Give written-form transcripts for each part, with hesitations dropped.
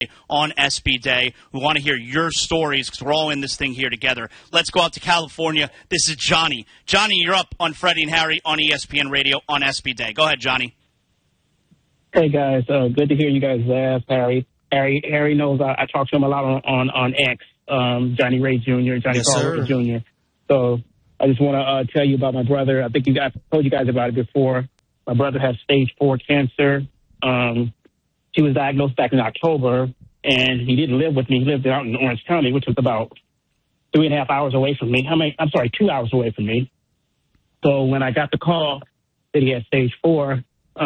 on SB Day. We want to hear your stories because we're all in this thing here together. Let's go out to California. This is Johnny. Johnny, you're up on Freddie and Harry on ESPN Radio on SB Day. Go ahead, Johnny. Hey, guys. Good to hear you guys laugh, Harry. Harry knows I talk to him a lot on X, Johnny Ray Jr., Johnny Carter Jr. So I just want to tell you about my brother. I think I told you guys about it before. My brother has stage 4 cancer. He was diagnosed back in October, and he didn't live with me. He lived out in Orange County, which was about 3.5 hours away from me. 2 hours away from me. So when I got the call that he had stage 4,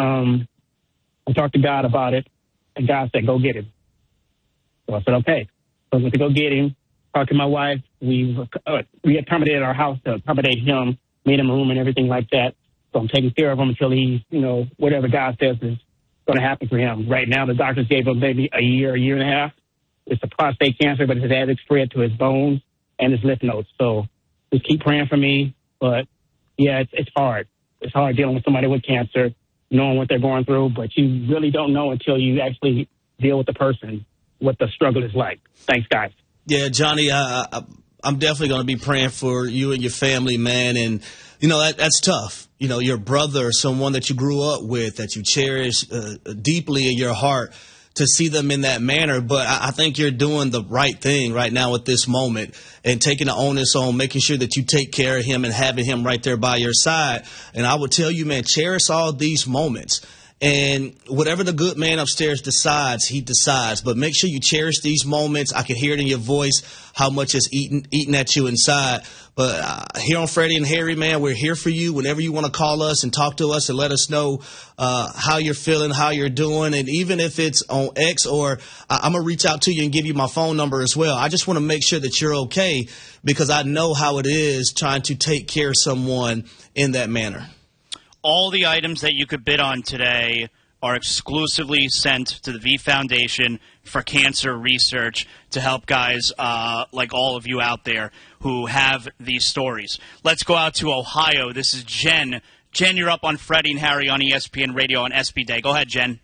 I talked to God about it, and God said, go get him. So I said, okay. So I went to go get him, talked to my wife. We accommodated our house to accommodate him, made him a room and everything like that. So I'm taking care of him until he's, whatever God says is going to happen for him. Right now, the doctors gave him maybe a year and a half. It's a prostate cancer, but it has spread to his bones and his lymph nodes. So just keep praying for me. But, yeah, it's hard. It's hard dealing with somebody with cancer, knowing what they're going through, but you really don't know until you actually deal with the person what the struggle is like. Thanks, guys. Yeah, Johnny, I'm definitely going to be praying for you and your family, man. And, that's tough. Your brother, someone that you grew up with, that you cherish deeply in your heart, to see them in that manner. But I think you're doing the right thing right now at this moment and taking the onus on making sure that you take care of him and having him right there by your side. And I would tell you, man, cherish all these moments. And whatever the good man upstairs decides, he decides. But make sure you cherish these moments. I can hear it in your voice how much it's eating at you inside. But here on Freddie and Harry, man, we're here for you whenever you want to call us and talk to us and let us know how you're feeling, how you're doing. And even if it's on X, or I'm going to reach out to you and give you my phone number as well. I just want to make sure that you're okay, because I know how it is trying to take care of someone in that manner. All the items that you could bid on today are exclusively sent to the V Foundation for Cancer Research to help guys like all of you out there who have these stories. Let's go out to Ohio. This is Jen. Jen, you're up on Freddie and Harry on ESPN Radio on SB Day. Go ahead, Jen.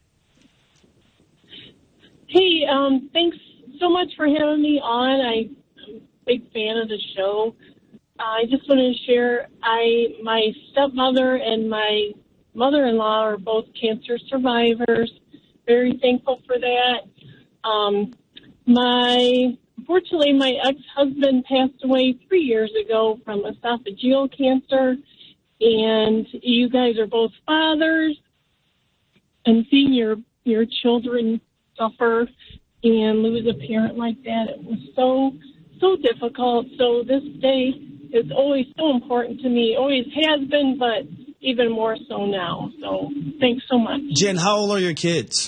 Hey, thanks so much for having me on. I'm a big fan of the show. I just wanted to share, my stepmother and my mother-in-law are both cancer survivors. Very thankful for that. Unfortunately, my ex-husband passed away 3 years ago from esophageal cancer, and you guys are both fathers, and seeing your children suffer and lose a parent like that, it was so difficult. So this day is always so important to me. Always has been, but even more so now. So thanks so much. Jen, how old are your kids?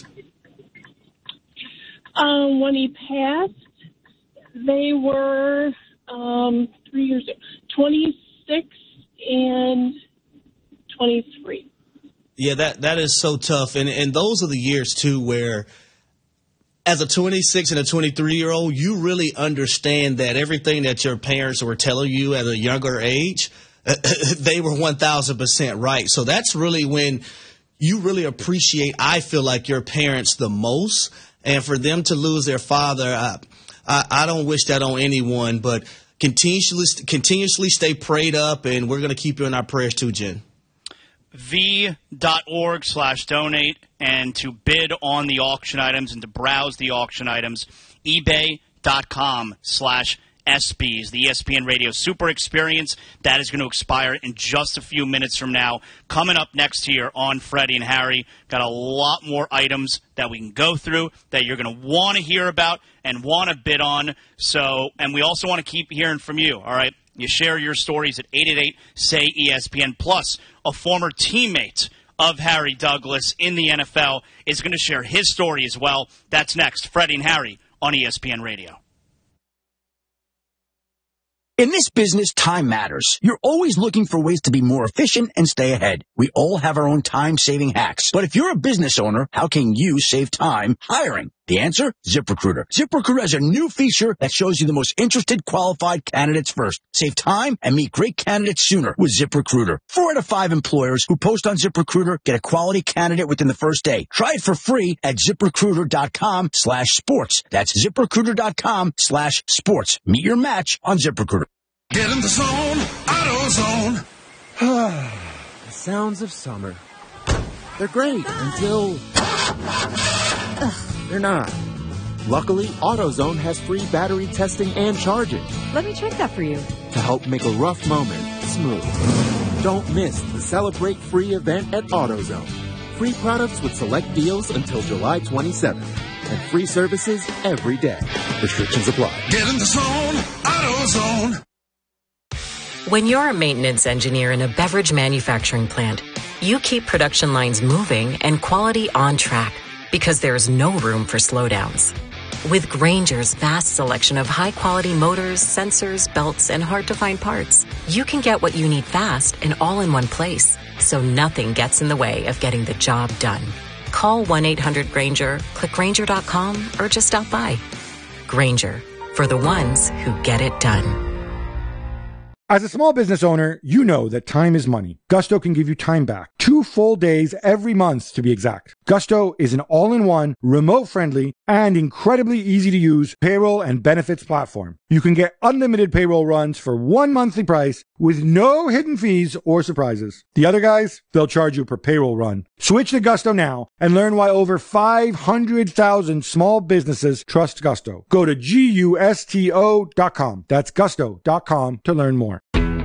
When he passed, they were 3 years ago, 26 and 23. Yeah, that is so tough. And those are the years, too, where as a 26 and a 23-year-old, you really understand that everything that your parents were telling you at a younger age, they were 1,000% right. So that's really when you really appreciate, I feel like, your parents the most. And for them to lose their father, I don't wish that on anyone. But continuously stay prayed up, and we're going to keep you in our prayers too, Jen. v.org/donate, and to bid on the auction items and to browse the auction items, ebay.com/SBs, the ESPN Radio Super Experience. That is going to expire in just a few minutes from now. Coming up next here on Freddie and Harry, got a lot more items that we can go through that you're going to want to hear about and want to bid on. So, and we also want to keep hearing from you, all right? You share your stories at 888-SAY-ESPN. Plus, a former teammate of Harry Douglas in the NFL is going to share his story as well. That's next. Freddie and Harry on ESPN Radio. In this business, time matters. You're always looking for ways to be more efficient and stay ahead. We all have our own time-saving hacks. But if you're a business owner, how can you save time hiring? The answer? ZipRecruiter. ZipRecruiter has a new feature that shows you the most interested qualified candidates first. Save time and meet great candidates sooner with ZipRecruiter. 4 out of 5 employers who post on ZipRecruiter get a quality candidate within the first day. Try it for free at ZipRecruiter.com/sports. That's ZipRecruiter.com/sports. Meet your match on ZipRecruiter. Get in the zone, AutoZone. The sounds of summer. They're great until they're not. Luckily, AutoZone has free battery testing and charging. Let me check that for you. To help make a rough moment smooth. Don't miss the Celebrate Free event at AutoZone. Free products with select deals until July 27th. And free services every day. Restrictions apply. Get in the zone, AutoZone. When you're a maintenance engineer in a beverage manufacturing plant, you keep production lines moving and quality on track because there's no room for slowdowns. With Grainger's vast selection of high-quality motors, sensors, belts, and hard-to-find parts, you can get what you need fast and all in one place, so nothing gets in the way of getting the job done. Call 1-800-GRAINGER, click Grainger.com, or just stop by. Grainger, for the ones who get it done. As a small business owner, you know that time is money. Gusto can give you time back. 2 full days every month, to be exact. Gusto is an all-in-one, remote-friendly, and incredibly easy-to-use payroll and benefits platform. You can get unlimited payroll runs for one monthly price with no hidden fees or surprises. The other guys, they'll charge you per payroll run. Switch to Gusto now and learn why over 500,000 small businesses trust Gusto. Go to GUSTO.com. That's gusto.com to learn more.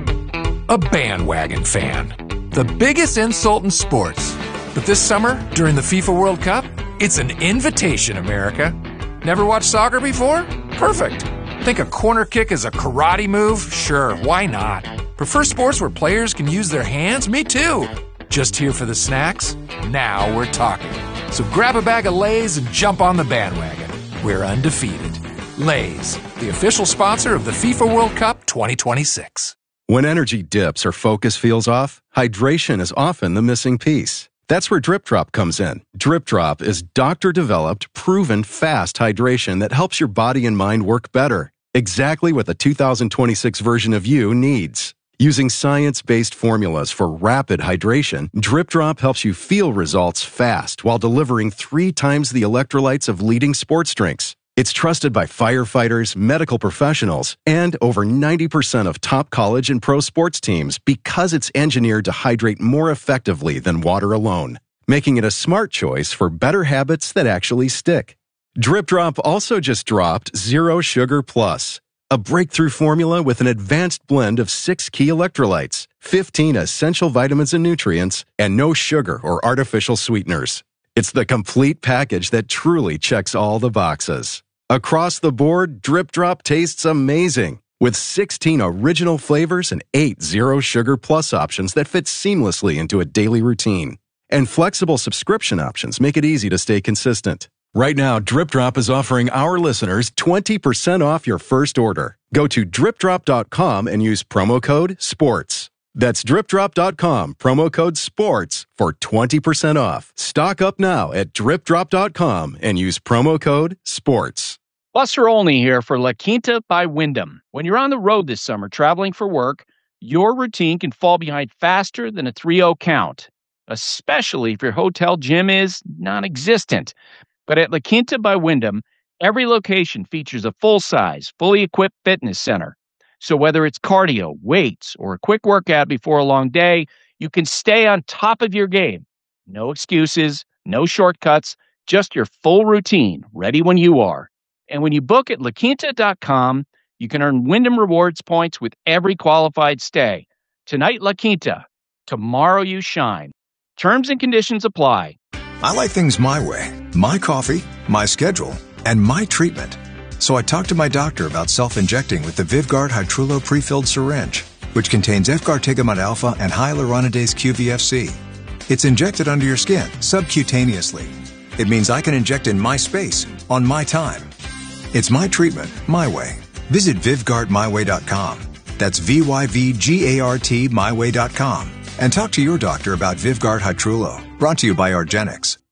A bandwagon fan. The biggest insult in sports. But this summer, during the FIFA World Cup, it's an invitation, America. Never watched soccer before? Perfect. Think a corner kick is a karate move? Sure, why not? Prefer sports where players can use their hands? Me too. Just here for the snacks? Now we're talking. So grab a bag of Lay's and jump on the bandwagon. We're undefeated. Lay's, the official sponsor of the FIFA World Cup 2026. When energy dips or focus feels off, hydration is often the missing piece. That's where Drip Drop comes in. Drip Drop is doctor-developed, proven fast hydration that helps your body and mind work better. Exactly what the 2026 version of you needs. Using science-based formulas for rapid hydration, Drip Drop helps you feel results fast while delivering 3 times the electrolytes of leading sports drinks. It's trusted by firefighters, medical professionals, and over 90% of top college and pro sports teams because it's engineered to hydrate more effectively than water alone, making it a smart choice for better habits that actually stick. Drip Drop also just dropped Zero Sugar Plus, a breakthrough formula with an advanced blend of 6 key electrolytes, 15 essential vitamins and nutrients, and no sugar or artificial sweeteners. It's the complete package that truly checks all the boxes. Across the board, Drip Drop tastes amazing, with 16 original flavors and 8 Zero Sugar Plus options that fit seamlessly into a daily routine. And flexible subscription options make it easy to stay consistent. Right now, Drip Drop is offering our listeners 20% off your first order. Go to dripdrop.com and use promo code SPORTS. That's dripdrop.com, promo code SPORTS for 20% off. Stock up now at dripdrop.com and use promo code SPORTS. Buster Olney here for La Quinta by Wyndham. When you're on the road this summer traveling for work, your routine can fall behind faster than a 3-0 count, especially if your hotel gym is non-existent. But at La Quinta by Wyndham, every location features a full-size, fully equipped fitness center. So whether it's cardio, weights, or a quick workout before a long day, you can stay on top of your game. No excuses, no shortcuts, just your full routine, ready when you are. And when you book at LaQuinta.com, you can earn Wyndham Rewards points with every qualified stay. Tonight, La Quinta. Tomorrow, you shine. Terms and conditions apply. I like things my way. My coffee, my schedule, and my treatment. So I talked to my doctor about self-injecting with the Vyvgart Hytrulo pre-filled syringe, which contains Efgartigimod alpha and hyaluronidase QVFC. It's injected under your skin, subcutaneously. It means I can inject in my space, on my time. It's my treatment, my way. Visit VyvgartMyWay.com. That's VYVGART MyWay.com. And talk to your doctor about Vyvgart Hytrulo. Brought to you by argenx.